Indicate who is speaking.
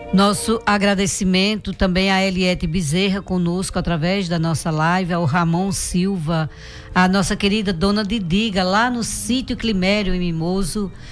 Speaker 1: Nosso agradecimento também a Eliette Bezerra conosco através da nossa live, ao Ramon Silva, a nossa querida dona Didiga lá no sítio Climério em Mimoso,